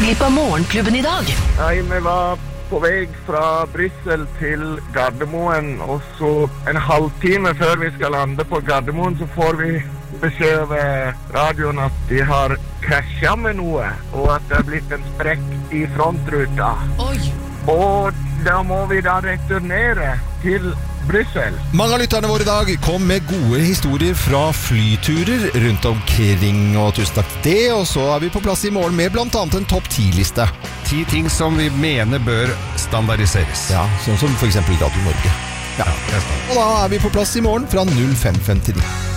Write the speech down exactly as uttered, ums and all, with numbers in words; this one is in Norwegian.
glipp av morgenklubben i dag? Nei, vi var på vei fra Bryssel til Gardermoen, og så en halvtime før vi skal lande på Gardermoen, så får vi beskjed over radioen at de har krasjet med noe, og at det har blitt en sprekk i frontruta. Oi! Og da må vi da returnere til Bryssel. Mange av lytterne våre i dag kom med gode historier fra flyturer rundt omkring, og tusen takk for det. Og så er vi på plass i morgen med blant annet en topp ti-liste. Ti ting som vi mener bør standardiseres. Ja, sånn som for eksempel Radio Norge. Ja, og da er vi på plass i morgen fra null fem femtini.